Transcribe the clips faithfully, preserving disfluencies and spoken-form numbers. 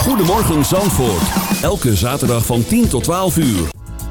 Goedemorgen Zandvoort. Elke zaterdag van tien tot twaalf uur.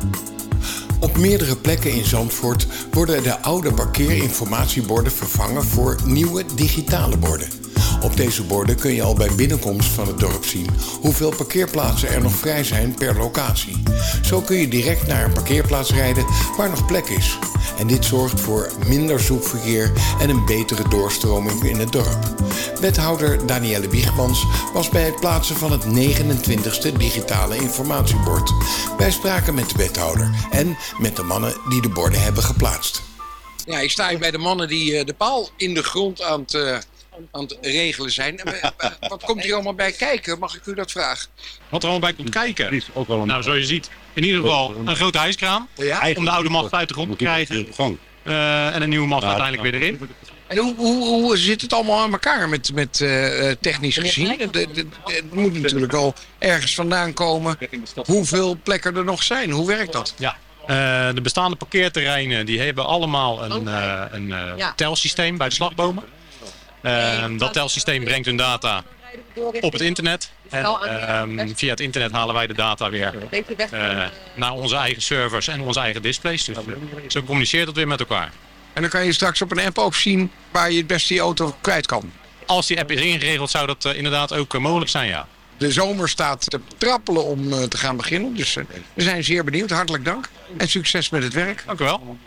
Op meerdere plekken in Zandvoort worden de oude parkeerinformatieborden vervangen voor nieuwe digitale borden. Op deze borden kun je al bij binnenkomst van het dorp zien hoeveel parkeerplaatsen er nog vrij zijn per locatie. Zo kun je direct naar een parkeerplaats rijden waar nog plek is. En dit zorgt voor minder zoekverkeer en een betere doorstroming in het dorp. Wethouder Danielle Wiegmans was bij het plaatsen van het negenentwintigste digitale informatiebord. Wij spraken met de wethouder en met de mannen die de borden hebben geplaatst. Ja, ik sta hier bij de mannen die de paal in de grond aan het, uh, aan het regelen zijn. Wat komt hier allemaal bij kijken? Mag ik u dat vragen? Wat er allemaal bij komt kijken? Nou, zoals je ziet, in ieder geval een grote hijskraan. Ja? Om de oude mast uit de grond te krijgen. Uh, en een nieuwe mast ja, uiteindelijk weer erin. En hoe, hoe, hoe zit het allemaal aan elkaar met, met uh, technisch gezien? Het moet natuurlijk al ergens vandaan komen hoeveel plekken er nog zijn. Hoe werkt dat? Ja. Uh, de bestaande parkeerterreinen die hebben allemaal een, uh, een uh, ja. telsysteem bij de slagbomen. Uh, dat telsysteem brengt hun data op het internet. En uh, via het internet halen wij de data weer uh, naar onze eigen servers en onze eigen displays. Dus uh, zo communiceert dat weer met elkaar. En dan kan je straks op een app ook zien waar je het beste je auto kwijt kan. Als die app is ingeregeld zou dat uh, inderdaad ook uh, mogelijk zijn, ja. De zomer staat te trappelen om uh, te gaan beginnen. Dus uh, we zijn zeer benieuwd. Hartelijk dank. En succes met het werk. Dank u wel.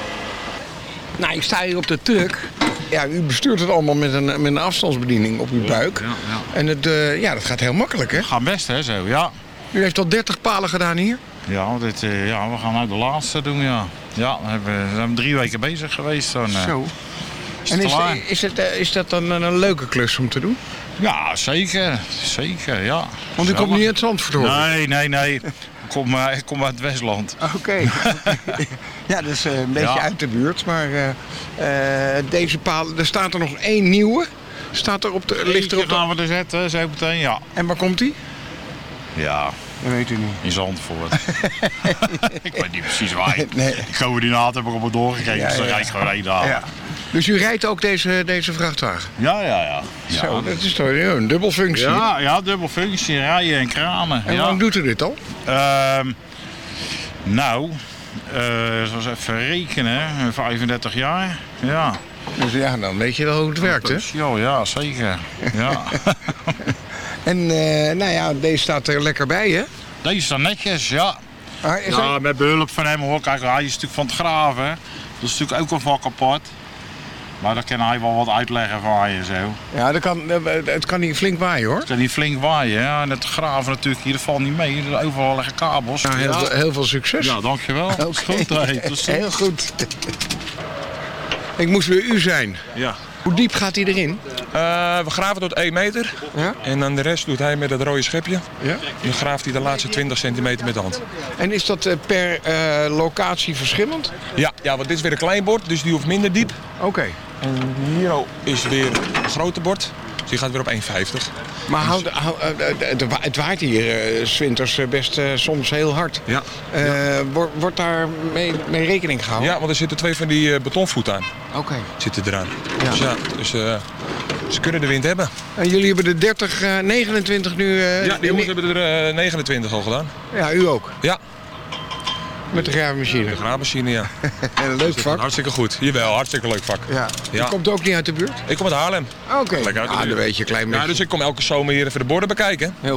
Nou, ik sta hier op de truck. Ja, u bestuurt het allemaal met een, met een afstandsbediening op uw buik. Ja, ja. En het, uh, ja, dat gaat heel makkelijk, hè? Gaat best, hè, zo, ja. U heeft al dertig palen gedaan hier? Ja, dit, uh, ja we gaan nou de laatste doen, ja. Ja, we, hebben, we zijn drie weken bezig geweest. Dan, uh, Zo. Is en is, de, is, het, uh, is dat dan een leuke klus om te doen? Ja, zeker. Zeker, ja. Want u komt niet uit Zandvoort, hoor? Nee, nee, nee. Ik kom, uh, ik kom uit het Westland. Oké. Okay. Ja, dat is uh, een beetje ja. uit de buurt. Maar uh, uh, deze palen, er staat er nog één nieuwe. Staat er op de, ligt er op de... gaan we er zetten, zo meteen, ja. En waar komt die? Ja. Dat weet u niet. In Zandvoort. Ik weet niet precies waar. Nee. Ik coördinaat heb ik op me doorgekregen, ja, dus dan ja. rijd ik gewoon één dag. Ja. Dus u rijdt ook deze, deze vrachtwagen? Ja, ja, ja. ja. Zo, dat is toch een dubbelfunctie? Ja, ja, dubbelfunctie, rijden en kramen. En ja. hoe lang doet u dit al? Uh, nou, uh, zoals even rekenen, vijfendertig jaar. Ja. Dus ja, dan weet je wel hoe het werkt, hè? Ja, ja, zeker. Ja. En uh, nou ja, deze staat er lekker bij, hè? Deze staat netjes, ja. Ah, is ja, hij... met behulp van hem hoor. Kijk, hij is natuurlijk van het graven. Dat is natuurlijk ook een vak apart. Maar daar kan hij wel wat uitleggen van je en zo. Ja, dat kan, het kan niet flink waaien, hoor. Het kan niet flink waaien, ja. En het graven natuurlijk hier, dat valt niet mee. Er overal leggen kabels. Nou, heel, ja. heel veel succes. Ja, dankjewel. Okay. Dat is goed, hey. Dat is heel goed. Ik moest bij u zijn. Ja. Hoe diep gaat hij erin? Uh, we graven tot één meter. Ja? En dan de rest doet hij met het rode schepje. Ja? En dan graaft hij de laatste twintig centimeter met de hand. En is dat uh, per uh, locatie verschillend? Ja, ja, want dit is weer een klein bord, dus die hoeft minder diep. Oké. Okay. En hier is weer een grote bord. Dus die gaat weer op één vijftig. Maar houd, houd, uh, het waait hier uh, 's winters best uh, soms heel hard. Ja. Uh, ja. Wordt, wordt daar mee, mee rekening gehouden? Ja, want er zitten twee van die uh, betonvoeten aan. Oké. Okay. Zitten eraan. Ja. Dus ja, dus, uh, ze kunnen de wind hebben. En jullie hebben de dertig, uh, negenentwintig nu... Uh, ja, de jongens hebben er uh, negenentwintig al gedaan. Ja, u ook? Ja. Met de graafmachine? De graafmachine, ja. En een leuk vak? Hartstikke goed. Jawel, hartstikke leuk vak. Ja. Ja. Je komt ook niet uit de buurt? Ik kom uit Haarlem. Oké. Okay. Ah, dan weet je, klein beetje. Ja, dus ik kom elke zomer hier even de borden bekijken. Heel